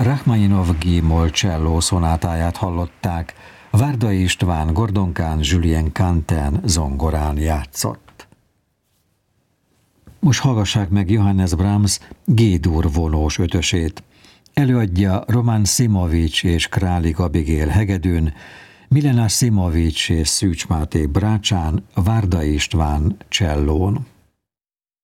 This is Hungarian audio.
Rachmaninov G-moll cselló szonátáját hallották, Várdai István gordonkán, Julien Canten zongorán játszott. Most hallgassák meg Johannes Brahms G-dur vonós ötösét. Előadja Roman Simovics és Králik Abigail hegedűn, Milena Simovics és Szűcs Máté brácsán, Várdai István csellón.